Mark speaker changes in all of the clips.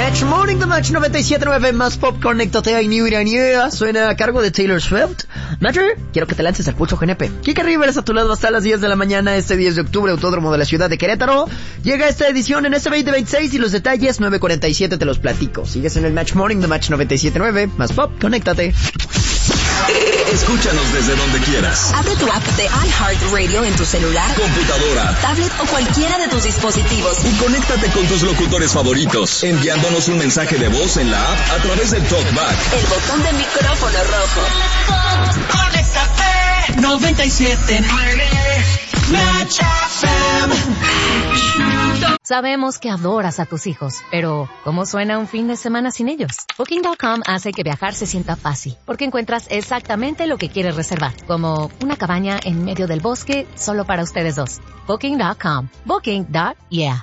Speaker 1: Match Morning, The Match 97.9, más pop, conéctate a New Irania. Suena a cargo de Taylor Swift. Matcher, quiero que te lances al Pulso GNP. Kike Rivers a tu lado hasta las 10 de la mañana, este 10 de octubre, Autódromo de la Ciudad de Querétaro. Llega esta edición en este 2026 y los detalles 9:47 te los platico. Sigues en el Match Morning, The Match 97.9, más pop, conéctate.
Speaker 2: Escúchanos desde donde quieras.
Speaker 3: Abre tu app de iHeartRadio en tu celular,
Speaker 2: computadora,
Speaker 3: tablet o cualquiera de tus dispositivos.
Speaker 2: Y conéctate con tus locutores favoritos, enviándonos un mensaje de voz en la app a través del TalkBack.
Speaker 3: El botón de micrófono rojo.
Speaker 4: Conéctate 97.9 Match FM.
Speaker 5: Sabemos que adoras a tus hijos, pero ¿cómo suena un fin de semana sin ellos? Booking.com hace que viajar se sienta fácil, porque encuentras exactamente lo que quieres reservar, como una cabaña en medio del bosque solo para ustedes dos. Booking.com. Booking.yeah.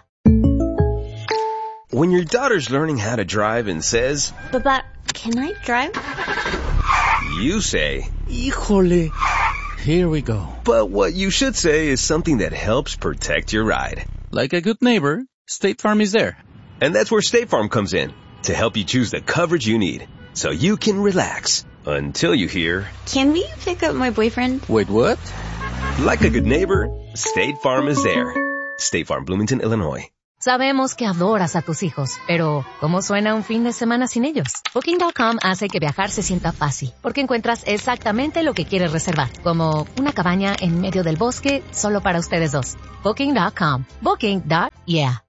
Speaker 6: When your daughter's learning how to drive and says,
Speaker 7: Papa, can I drive?
Speaker 6: you say,
Speaker 8: Híjole. Here we go.
Speaker 6: but what you should say is something that helps protect your ride.
Speaker 8: Like a good neighbor, State Farm is there.
Speaker 6: And that's where State Farm comes in, to help you choose the coverage you need, so you can relax until you hear,
Speaker 7: Can we pick up my boyfriend?
Speaker 8: Wait, what?
Speaker 6: like a good neighbor, State Farm is there. State Farm, Bloomington, Illinois.
Speaker 5: Sabemos que adoras a tus hijos, pero ¿cómo suena un fin de semana sin ellos? Booking.com hace que viajar se sienta fácil, porque encuentras exactamente lo que quieres reservar, como una cabaña en medio del bosque solo para ustedes dos. Booking.com. Booking.yeah.